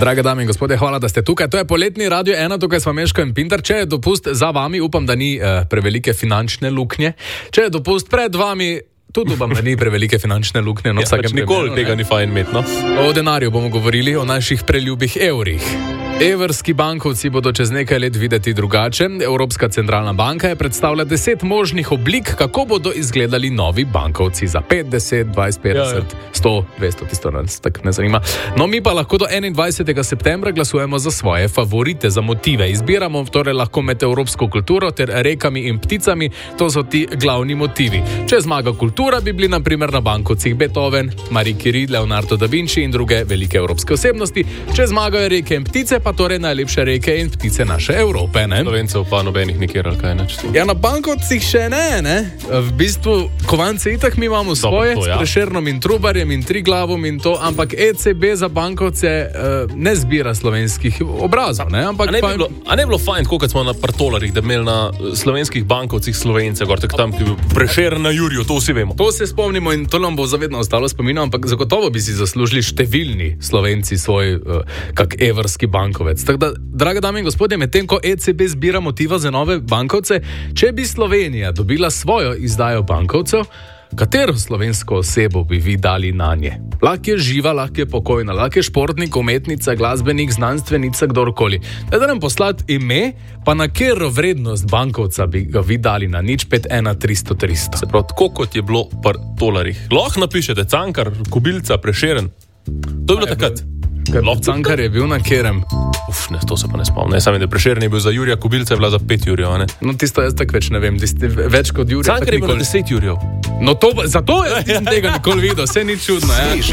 Drage dame in gospodje, hvala, da ste tukaj. To je poletni Radio 1, tukaj smo Meško in Pintar. Če je dopust za vami, upam, da ni prevelike finančne luknje. Če je dopust pred vami, tudi upam, da ni prevelike finančne luknje. No, nikoli tega ni fajn imeti. No? O denarju bomo govorili, o naših preljubih evrih. Evrski bankovci bodo čez nekaj let videti drugače. Evropska centralna banka je predstavila 10 možnih oblik, kako bodo izgledali novi bankovci za 50, 20, 50, 100, 200, tisto nas tako ne zanima. No, mi pa lahko do 21. septembra glasujemo za svoje favorite, za motive. Izbiramo torej lahko med evropsko kulturo ter rekami in pticami, to so ti glavni motivi. Če zmaga kultura, bi bili na primer na bankovcih Beethoven, Marie Curie, Leonardo da Vinci in druge velike evropske osebnosti. Če zmagajo reke in ptice, pa torej najlepše reke in ptice naše Evrope, ne? Slovencev pa nobenih nikjer, ali kaj neč. Ja, na bankovcih še ne? V bistvu, kovance itak mi imamo svoje, s Prešernom in Trubarjem in Triglavom in to, ampak ECB za bankovce ne zbira slovenskih obrazov, ne? Ampak a ne bilo fajn, tako kot smo na partolarjih, da bi imeli na slovenskih bankovcih Slovence, gor, tako tam, ki bi Prešern na Juriju, to vsi vemo. To se spomnimo in to nam bo zavedno ostalo spominjeno, ampak zagotovo bi si zaslužili številni Slovenci svoj kak evrski bankovec. Tako da, drage dame in gospodje, medtem ko ECB zbira motiva za nove bankovce, če bi Slovenija dobila svojo izdajo bankovcev, katero slovensko osebo bi vi dali na nje? Lahko je živa, lahko je pokojna, lahko je športnik, umetnica, glasbenik, znanstvenica, kdorkoli. Da nam poslati ime, pa na katero vrednost bankovca bi ga vi dali na 051 300 300. Se pravi, tako kot je bilo par tolarjih. Lahko napišete Cankar, Kubilca, Prešeren. To je bilo takrat. Cankar je bil na kerem. Ne, to se pa ne spomnim. Jaz sem videl, Prešeren je bil za Jurija, Kubilca je bila za 5 Jurjev, ne? No, tisto jaz tako več ne vem, več kot Jurija. Cankar je bil 10 Jurjev. No, zato jaz nisem tega nikoli videl, vse ni čudno, ja.